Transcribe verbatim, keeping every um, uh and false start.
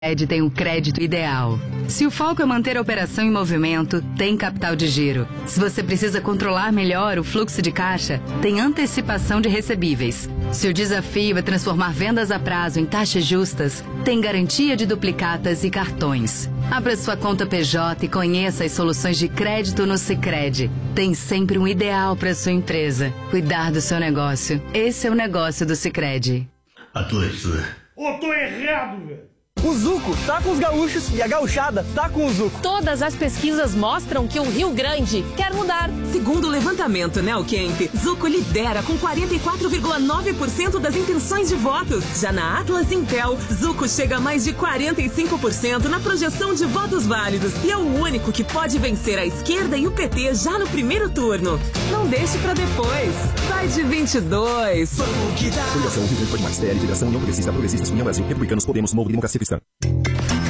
Sicredi tem um crédito ideal. Se o foco é manter a operação em movimento, tem capital de giro. Se você precisa controlar melhor o fluxo de caixa, tem antecipação de recebíveis. Se o desafio é transformar vendas a prazo em taxas justas, tem garantia de duplicatas e cartões. Abra sua conta P J e conheça as soluções de crédito no Sicredi. Tem sempre um ideal para sua empresa. Cuidar do seu negócio. Esse é o negócio do Sicredi. Atleta. Ô, tô errado, velho. O Zuco tá com os gaúchos e a gauchada tá com o Zuco. Todas as pesquisas mostram que o Rio Grande quer mudar. Segundo o levantamento Neocamp, Zuco lidera com quarenta e quatro vírgula nove por cento das intenções de votos. Já na Atlas Intel, Zuco chega a mais de quarenta e cinco por cento na projeção de votos válidos e é o único que pode vencer a esquerda e o P T já no primeiro turno. Não deixe pra depois. Vai de vinte e dois. Coligação Rio Grande Pode Mais, P L, Federação União Progressista, Progressistas, União Brasil, Republicanos, Podemos, Novo e Democracia Cristã.